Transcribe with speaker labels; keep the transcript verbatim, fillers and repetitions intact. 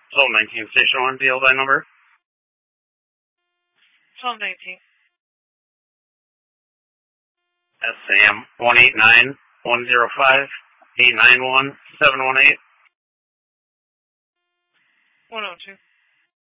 Speaker 1: twelve nineteen, Station one, D L by number.
Speaker 2: twelve nineteen.
Speaker 1: S A M one eight nine one zero five eight nine one seven one eight.
Speaker 2: one oh two.